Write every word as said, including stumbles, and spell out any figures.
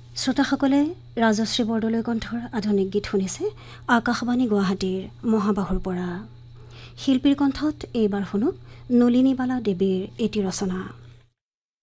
শ্ৰোতাসকলে ৰাজশ্ৰী বৰদলৈ কণ্ঠৰ আধুনিক গীত শুনিছে আকাশবাণী গুৱাহাটীৰ মহাবাহুৰ পৰা। শিল্পীৰ কণ্ঠত এইবাৰ শুনক নলিনীবালা দেৱীৰ এটি ৰচনা।